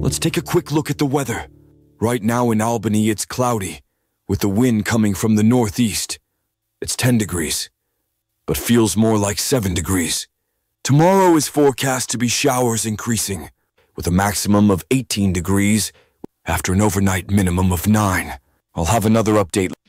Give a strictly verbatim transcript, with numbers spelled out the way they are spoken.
Let's take a quick look at the weather. Right now in Albany, it's cloudy, with the wind coming from the northeast. It's ten degrees, but feels more like seven degrees. Tomorrow is forecast to be showers increasing, with a maximum of eighteen degrees after an overnight minimum of nine. I'll have another update